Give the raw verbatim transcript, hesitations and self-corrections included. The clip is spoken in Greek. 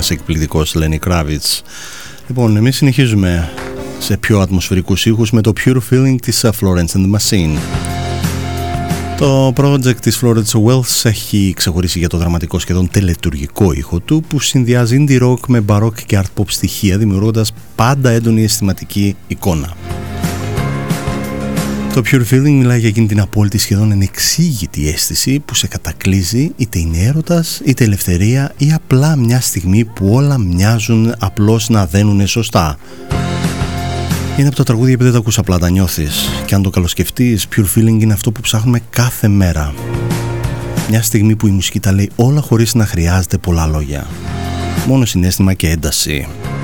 ένας εκπληκτικός Lenny Kravitz. Λοιπόν, εμείς συνεχίζουμε σε πιο ατμοσφαιρικούς ήχους με το Pure Feeling της Florence and the Machine. Το project της Florence Wells έχει ξεχωρίσει για το δραματικό σχεδόν τελετουργικό ήχο του, που συνδυάζει indie rock με baroque και art pop στοιχεία, δημιουργώντας πάντα έντονη αισθηματική εικόνα. Το Pure Feeling μιλάει για εκείνη την απόλυτη, σχεδόν ανεξήγητη αίσθηση που σε κατακλείζει, είτε είναι έρωτας, είτε ελευθερία ή απλά μια στιγμή που όλα μοιάζουν απλώς να δένουνε σωστά. Είναι από τα τραγούδια που δεν τα ακούς απλά, τα νιώθεις. Και αν το καλοσκεφτείς, Pure Feeling είναι αυτό που ψάχνουμε κάθε μέρα. Μια στιγμή που η μουσική τα λέει όλα χωρίς να χρειάζεται πολλά λόγια. Μόνο συναίσθημα και ένταση.